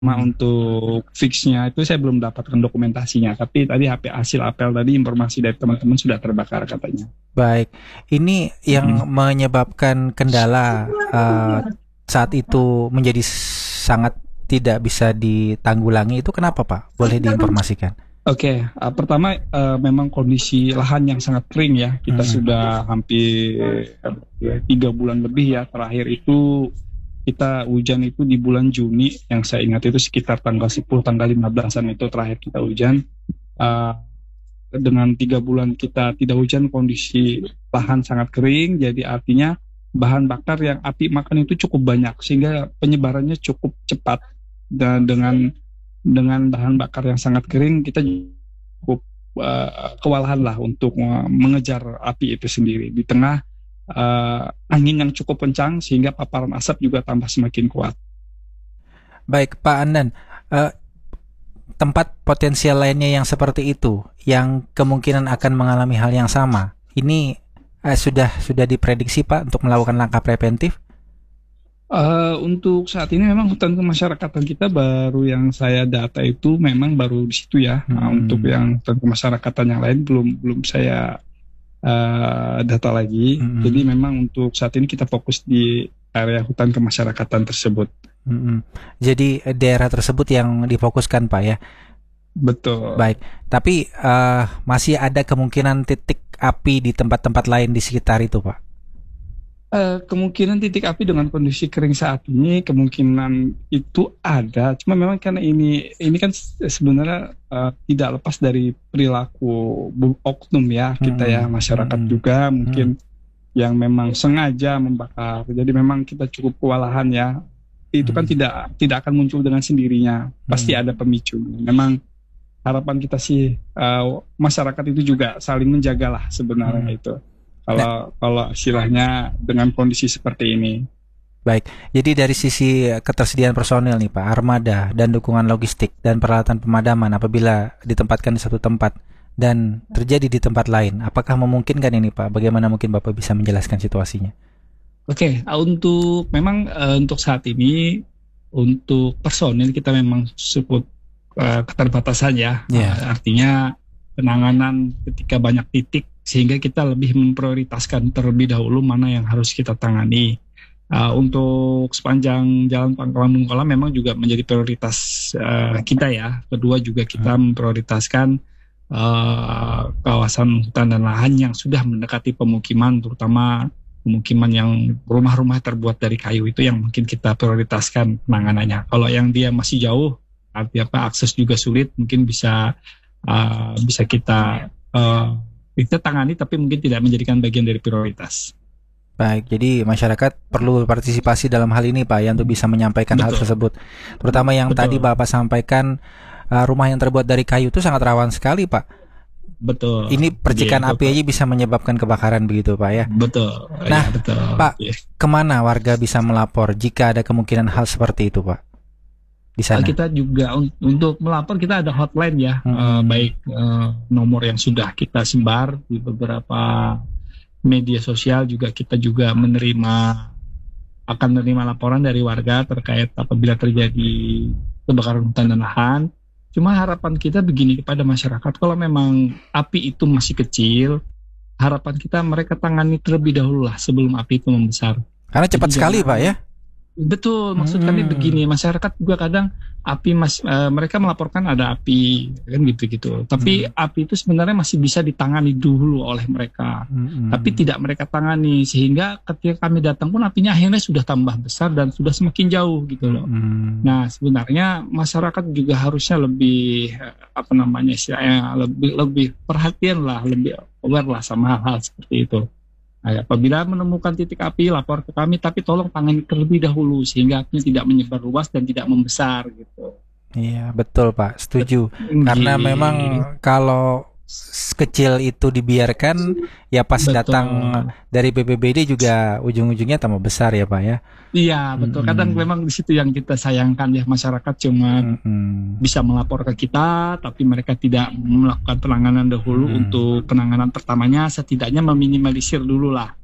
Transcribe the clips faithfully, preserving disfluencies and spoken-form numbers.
Untuk fixnya itu saya belum dapatkan dokumentasinya, tapi tadi H P hasil apel tadi informasi dari teman-teman sudah terbakar katanya. Baik, ini yang Hmm. menyebabkan kendala uh, saat itu menjadi sangat tidak bisa ditanggulangi itu kenapa Pak? Boleh diinformasikan? Oke, uh, pertama uh, memang kondisi lahan yang sangat kering ya. Kita Hmm. sudah hampir tiga bulan lebih ya. Terakhir itu kita hujan itu di bulan Juni, yang saya ingat itu sekitar tanggal sepuluh, tanggal lima belasan itu terakhir kita hujan. Uh, dengan tiga bulan kita tidak hujan, kondisi lahan sangat kering, jadi artinya bahan bakar yang api makan itu cukup banyak, sehingga penyebarannya cukup cepat. Dan dengan dengan bahan bakar yang sangat kering, kita cukup uh, kewalahan lah untuk uh, mengejar api itu sendiri di tengah uh, angin yang cukup kencang, sehingga paparan asap juga tambah semakin kuat. Baik Pak Andan, uh, tempat potensial lainnya yang seperti itu, yang kemungkinan akan mengalami hal yang sama, ini uh, sudah sudah diprediksi Pak untuk melakukan langkah preventif? Uh, untuk saat ini memang hutan kemasyarakatan kita baru yang saya data itu memang baru di situ ya. Hmm. Nah, untuk yang hutan kemasyarakatan yang lain belum belum saya uh, data lagi. Hmm. Jadi memang untuk saat ini kita fokus di area hutan kemasyarakatan tersebut. Hmm. Jadi daerah tersebut yang difokuskan Pak ya? Betul. Baik, tapi uh, masih ada kemungkinan titik api di tempat-tempat lain di sekitar itu Pak? Uh, kemungkinan titik api dengan kondisi kering saat ini kemungkinan itu ada, cuma memang karena ini ini kan sebenarnya uh, tidak lepas dari perilaku oknum ya kita hmm. ya masyarakat hmm. juga mungkin hmm. yang memang sengaja membakar, jadi memang kita cukup kewalahan ya. Itu kan hmm. tidak tidak akan muncul dengan sendirinya, pasti hmm. ada pemicu. Memang harapan kita sih uh, masyarakat itu juga saling menjagalah sebenarnya hmm. itu. Kalau nah, kalau istilahnya dengan kondisi seperti ini. Baik, jadi dari sisi ketersediaan personil nih Pak, armada dan dukungan logistik dan peralatan pemadaman apabila ditempatkan di satu tempat dan terjadi di tempat lain, apakah memungkinkan ini Pak? Bagaimana mungkin Bapak bisa menjelaskan situasinya? Oke, untuk memang uh, untuk saat ini untuk personil kita memang sebut uh, keterbatasan ya, yeah. uh, artinya penanganan ketika banyak titik, sehingga kita lebih memprioritaskan terlebih dahulu mana yang harus kita tangani. Uh, untuk sepanjang jalan Pangkalan Bungkolam memang juga menjadi prioritas uh, kita ya. Kedua juga kita hmm. memprioritaskan uh, kawasan hutan dan lahan yang sudah mendekati pemukiman, terutama pemukiman yang rumah-rumah terbuat dari kayu itu yang mungkin kita prioritaskan penanganannya. Kalau yang dia masih jauh, artinya apa, akses juga sulit, mungkin bisa uh, bisa kita uh, kita tangani tapi mungkin tidak menjadikan bagian dari prioritas. Baik, jadi masyarakat perlu partisipasi dalam hal ini Pak ya untuk bisa menyampaikan Betul. Hal tersebut. Terutama yang Betul. Tadi Bapak sampaikan uh, rumah yang terbuat dari kayu itu sangat rawan sekali Pak. Betul. Ini percikan ya, api aja bisa menyebabkan kebakaran begitu Pak ya. Betul. Nah, ya, betul. Pak, ya. Kemana warga bisa melapor jika ada kemungkinan hal seperti itu Pak? Di sana. Kita juga untuk melapor kita ada hotline ya, hmm. uh, baik uh, nomor yang sudah kita sebar di beberapa media sosial, juga kita juga menerima akan menerima laporan dari warga terkait apabila terjadi kebakaran hutan dan lahan. Cuma harapan kita begini kepada masyarakat, kalau memang api itu masih kecil, harapan kita mereka tangani terlebih dahulu lah sebelum api itu membesar. Karena cepat Jadi sekali Pak ya. Betul, maksud kami hmm. begini, masyarakat juga kadang api mas, uh, mereka melaporkan ada api kan gitu-gitu, tapi hmm. api itu sebenarnya masih bisa ditangani dulu oleh mereka, hmm. tapi tidak mereka tangani, sehingga ketika kami datang pun apinya akhirnya sudah tambah besar dan sudah semakin jauh gitu loh. Hmm. Nah sebenarnya masyarakat juga harusnya lebih apa namanya istilahnya lebih lebih perhatian lah, lebih aware lah sama hal-hal seperti itu. Nah, apabila menemukan titik api, lapor ke kami, tapi tolong tangani terlebih dahulu sehingga apinya tidak menyebar luas dan tidak membesar gitu. Iya betul Pak, setuju. Betul. Karena memang kalau kecil itu dibiarkan, ya pas betul. Datang dari B P B D juga ujung-ujungnya tambah besar ya Pak ya. Iya betul. Mm-hmm. Kadang memang di situ yang kita sayangkan ya, masyarakat cuma mm-hmm. bisa melapor ke kita, tapi mereka tidak melakukan penanganan dahulu. Mm-hmm. Untuk penanganan pertamanya setidaknya meminimalisir dulu lah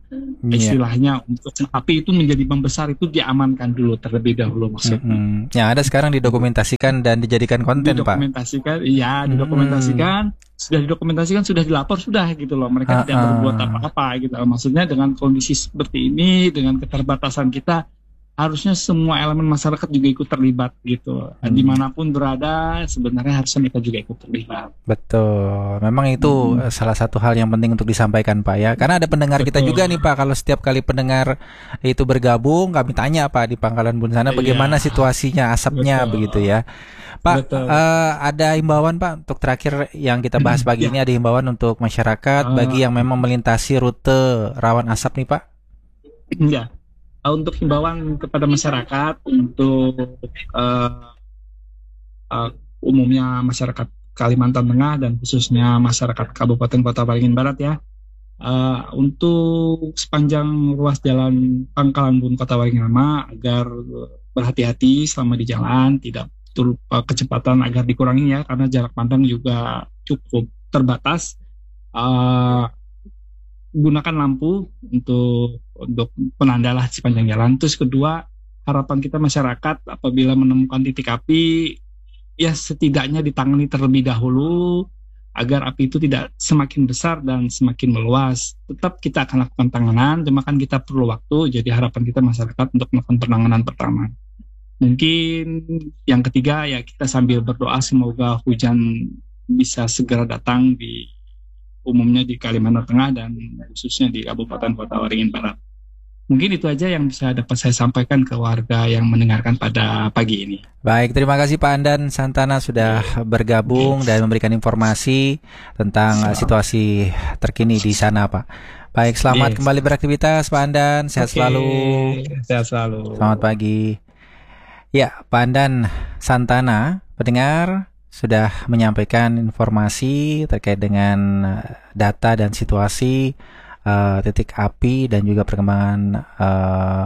istilahnya yeah. untuk api itu menjadi membesar itu diamankan dulu terlebih dahulu maksudnya. Mm-hmm. Yang ada sekarang didokumentasikan dan dijadikan konten, didokumentasikan, Pak. Iya, didokumentasikan, mm. sudah didokumentasikan, sudah dilapor, sudah gitu loh. Mereka uh-uh. tidak berbuat apa-apa gitu. Maksudnya dengan kondisi seperti ini, dengan keterbatasan kita, harusnya semua elemen masyarakat juga ikut terlibat gitu. Hmm. Dimanapun berada, sebenarnya harusnya mereka juga ikut terlibat. Betul. Memang itu hmm. salah satu hal yang penting untuk disampaikan, Pak, ya. Karena ada pendengar Betul. Kita juga nih, Pak. Kalau setiap kali pendengar itu bergabung, kami tanya, Pak, di Pangkalan Bun sana bagaimana ya. situasinya, asapnya, Betul. begitu ya. Pak, uh, ada himbauan, Pak, untuk terakhir yang kita bahas pagi ya. ini, ada himbauan untuk masyarakat uh, bagi yang memang melintasi rute rawan asap nih, Pak? Iya. Untuk himbauan kepada masyarakat, untuk uh, uh, umumnya masyarakat Kalimantan Tengah dan khususnya masyarakat Kabupaten Kota Waringin Barat ya, uh, untuk sepanjang ruas jalan Pangkalan Bun Kota Waringin Lama agar berhati-hati selama di jalan, tidak betul uh, kecepatan agar dikurangi ya, karena jarak pandang juga cukup terbatas. Uh, gunakan lampu untuk untuk penanda lah sepanjang jalan. Terus kedua, harapan kita masyarakat apabila menemukan titik api, ya setidaknya ditangani terlebih dahulu agar api itu tidak semakin besar dan semakin meluas. Tetap kita akan lakukan penanganan, cuma kan kita perlu waktu. Jadi harapan kita masyarakat untuk melakukan penanganan pertama. Mungkin yang ketiga ya kita sambil berdoa semoga hujan bisa segera datang di umumnya di Kalimantan Tengah dan khususnya di Kabupaten Kota Waringin Barat. Mungkin itu aja yang bisa dapat saya sampaikan ke warga yang mendengarkan pada pagi ini. Baik, terima kasih Pak Andan Santana sudah bergabung yes. dan memberikan informasi tentang so. situasi terkini di sana, Pak. Baik, selamat yes. kembali beraktivitas Pak Andan, sehat okay. selalu. Sehat selalu. Selamat pagi. Ya, Pak Andan Santana, pendengar, sudah menyampaikan informasi terkait dengan data dan situasi uh, titik api dan juga perkembangan uh,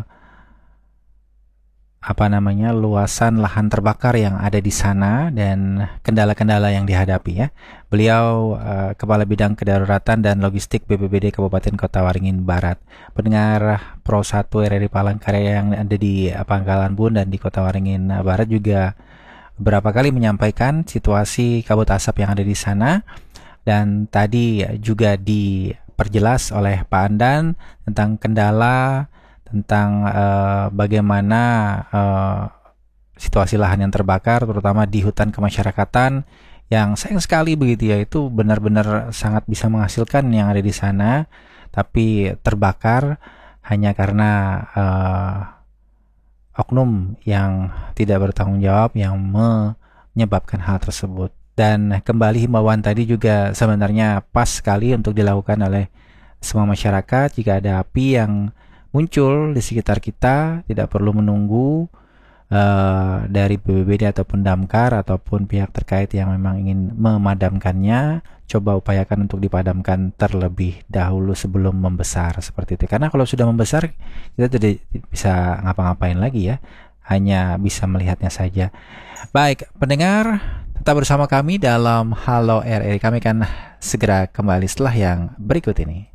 apa namanya luasan lahan terbakar yang ada di sana dan kendala-kendala yang dihadapi ya. Beliau uh, Kepala Bidang Kedaruratan dan Logistik B P B D Kabupaten Kota Waringin Barat. Pendengar Pro satu R R I Palangkaraya yang ada di Pangkalan Bun dan di Kota Waringin Barat juga beberapa kali menyampaikan situasi kabut asap yang ada di sana, dan tadi juga diperjelas oleh Pak Andan tentang kendala, tentang uh, bagaimana uh, situasi lahan yang terbakar terutama di hutan kemasyarakatan yang sayang sekali begitu ya, itu benar-benar sangat bisa menghasilkan yang ada di sana tapi terbakar hanya karena uh, oknum yang tidak bertanggung jawab yang menyebabkan hal tersebut. Dan kembali himbauan tadi juga sebenarnya pas sekali untuk dilakukan oleh semua masyarakat. Jika ada api yang muncul di sekitar kita, tidak perlu menunggu uh, dari B P B D ataupun Damkar ataupun pihak terkait yang memang ingin memadamkannya. Coba upayakan untuk dipadamkan terlebih dahulu sebelum membesar seperti itu. Karena kalau sudah membesar kita tidak bisa ngapa-ngapain lagi ya, hanya bisa melihatnya saja. Baik, pendengar, tetap bersama kami dalam Halo R R I. Kami akan segera kembali setelah yang berikut ini.